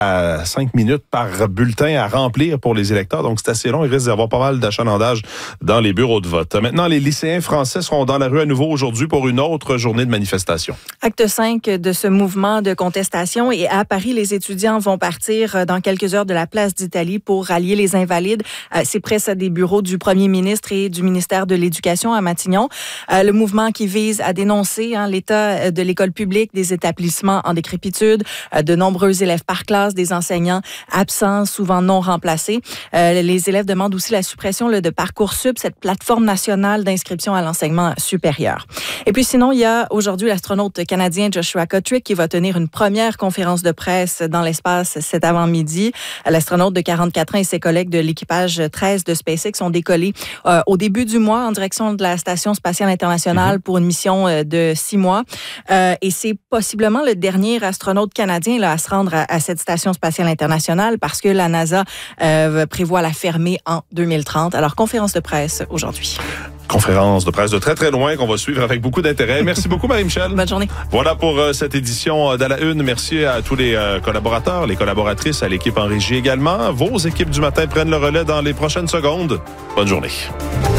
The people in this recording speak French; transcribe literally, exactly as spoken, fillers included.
à cinq minutes par bulletin à remplir pour les électeurs. Donc, c'est assez long. Il risque d'y avoir pas mal d'achalandage dans les bureaux de vote. Maintenant, les lycéens français seront dans la rue à nouveau aujourd'hui pour une autre journée de manifestation. Acte cinq de ce mouvement de contestation. Et à Paris, les étudiants vont partir dans quelques heures de la place d'Italie pour rallier les Invalides. C'est près ça, des bureaux du premier ministre et du ministère de l'Éducation à Matignon. Le mouvement qui vise à dénoncer hein, l'état de l'école publique, des établissements en décrépitude, de nombreux élèves par classe, des enseignants absents, souvent non remplacés. Euh, les élèves demandent aussi la suppression là, de Parcoursup, cette plateforme nationale d'inscription à l'enseignement supérieur. Et puis sinon, il y a aujourd'hui l'astronaute canadien Joshua Kotrick qui va tenir une première conférence de presse dans l'espace cet avant-midi. L'astronaute de quarante-quatre ans et ses collègues de l'équipage treize de SpaceX ont décollé euh, au début du mois en direction de la Station spatiale internationale mm-hmm. pour une mission euh, de six mois. Euh, et c'est possiblement le dernier astronaute canadien là, à se rendre à, à cette station spatiale internationale parce que la NASA euh, prévoit la fermer en deux mille trente. Alors, conférence de presse aujourd'hui. Conférence de presse de très, très loin qu'on va suivre avec beaucoup d'intérêt. Merci beaucoup, Marie-Michel. Bonne journée. Voilà pour euh, cette édition d'À la Une. Merci à tous les euh, collaborateurs, les collaboratrices, à l'équipe en régie également. Vos équipes du matin prennent le relais dans les prochaines secondes. Bonne journée.